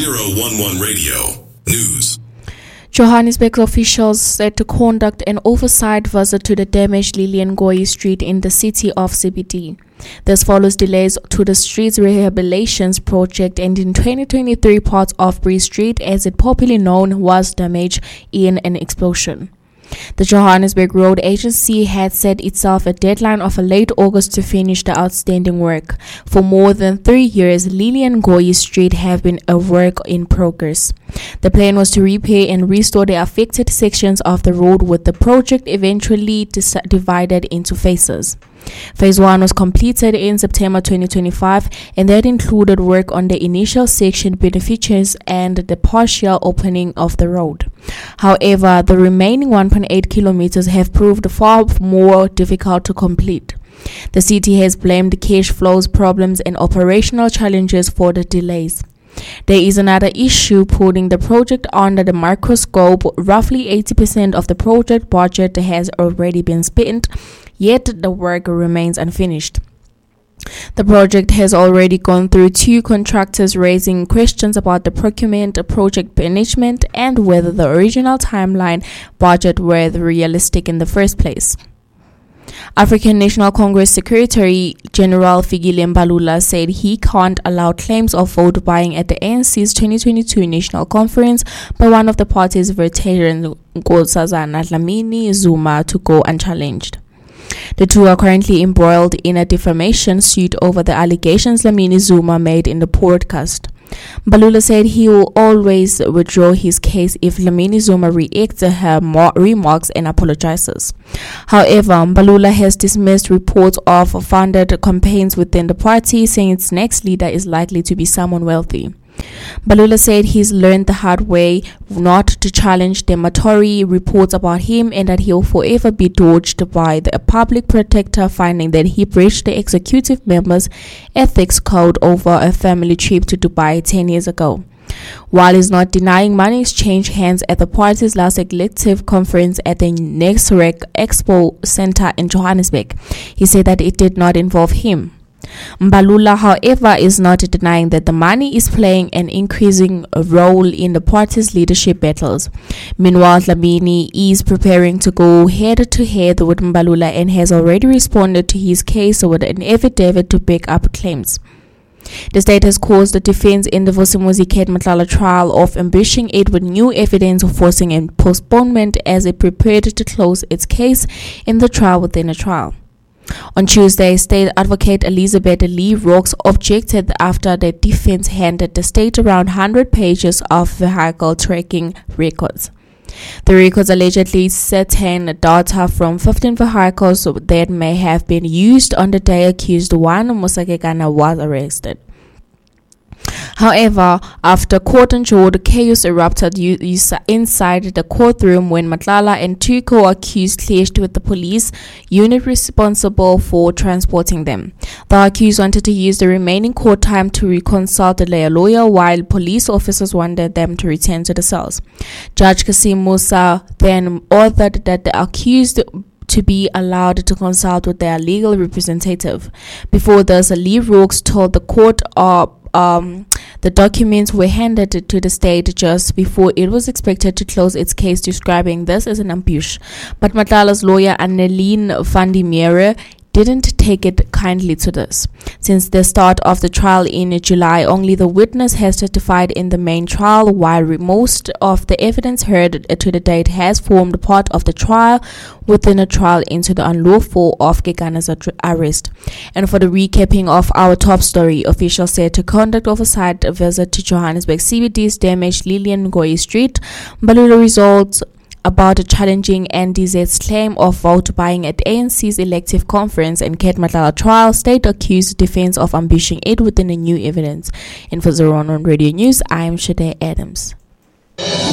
011 Radio News. Johannesburg officials said to conduct an oversight visit to the damaged Lilian Ngoyi Street in the city of CBD. This follows delays to the street's rehabilitations project, and in 2023 parts of Bree Street, as it popularly known, was damaged in an explosion. The Johannesburg Road Agency had set itself a deadline of late August to finish the outstanding work. For more than 3 years, Lilian Ngoyi Street have been a work in progress. The plan was to repair and restore the affected sections of the road, with the project eventually divided into phases. Phase 1 was completed in September 2025, and that included work on the initial section beneficiaries and the partial opening of the road. However, the remaining 1.8 kilometers have proved far more difficult to complete. The city has blamed cash flows problems and operational challenges for the delays. There is another issue putting the project under the microscope. Roughly 80% of the project budget has already been spent, yet the work remains unfinished. The project has already gone through 2 contractors, raising questions about the procurement, project management, and whether the original timeline budget were realistic in the first place. African National Congress Secretary General Fikile Mbalula said he can't allow claims of vote buying at the ANC's 2022 National Conference by one of the party's veterans, Nkosazana Dlamini Zuma, to go unchallenged. The two are currently embroiled in a defamation suit over the allegations Dlamini Zuma made in the podcast. Mbalula said he will always withdraw his case if Dlamini Zuma reacts to her remarks and apologizes. However, Mbalula has dismissed reports of funded campaigns within the party, saying its next leader is likely to be someone wealthy. Mbalula said he's learned the hard way not to challenge defamatory reports about him, and that he'll forever be dodged by the public protector, finding that he breached the executive member's ethics code over a family trip to Dubai 10 years ago. While he's not denying money exchanged hands at the party's last elective conference at the Nexrec Expo Center in Johannesburg, he said that it did not involve him. Mbalula, however, is not denying that the money is playing an increasing role in the party's leadership battles. Meanwhile, Dlamini is preparing to go head-to-head with Mbalula and has already responded to his case with an affidavit to back up claims. The state has caused the defense in the Vusimuzi Kate Matlala trial of ambushing it with new evidence, forcing a postponement as it prepared to close its case in the trial within a trial. On Tuesday, State Advocate Elizabeth Lee Rocks objected after the defense handed the state around 100 pages of vehicle tracking records. The records allegedly certain data from 15 vehicles that may have been used on the day accused one, Musakekana, was arrested. However, after court ensured, chaos erupted inside the courtroom when Matlala and 2 co-accused clashed with the police unit responsible for transporting them. The accused wanted to use the remaining court time to consult their lawyer, while police officers wanted them to return to the cells. Judge Kasim Musa then ordered that the accused to be allowed to consult with their legal representative. Before this, Lee Rocks told the court the documents were handed to the state just before it was expected to close its case, describing this as an ambush. But Matlala's lawyer, Anneline van der Merwe, didn't take it kindly to this. Since the start of the trial in July, only the witness has testified in the main trial, while most of the evidence heard to the date has formed part of the trial within a trial into the unlawful of Gegana's arrest. And for the recapping of our top story, officials said to conduct oversight a visit to Johannesburg CBD's damaged Lilian Ngoyi Street. Mbalula results about a challenging NDZ's claim of vote buying at ANC's elective conference, and Kate Matlala trial, state accused defense of ambushing it within a new evidence. And for 011 Radio News, I am Shade Adams.